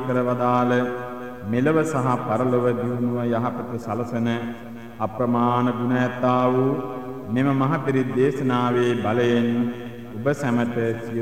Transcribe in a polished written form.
කර වදාළ මෙලව සහ පරලොව දියුණුව යහපත සලසන අප්‍රමාණ ගුණ ඇත්තා වූ මෙම මහ පිරිත් දේශනාවේ බලයෙන් ඔබ සැමට